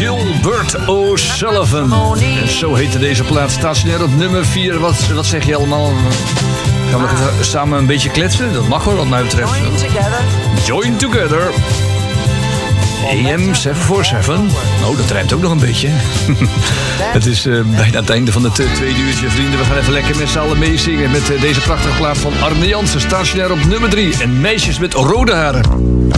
Gilbert O'Sullivan. En zo heette deze plaat. Stationair op nummer 4. Wat zeg je allemaal? Gaan we samen een beetje kletsen? Dat mag wel wat mij betreft. Join Together. AM 747. Oh, dat rijmt ook nog een beetje. Het is bijna het einde van het tweede uurtje, vrienden. We gaan even lekker met z'n allen meezingen met deze prachtige plaat van Arne Jansen. Stationair op nummer 3. En meisjes met rode haren.